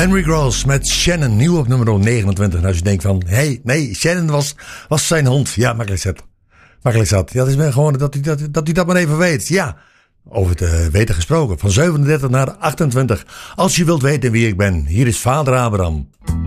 Henry Gross met Shannon, nieuw op nummer 29. En als je denkt van, nee, Shannon was zijn hond. Ja, makkelijk zat. Ja, dat is gewoon dat hij dat maar even weet. Ja, over te weten gesproken. Van 37 naar 28. Als je wilt weten wie ik ben, hier is Vader Abraham.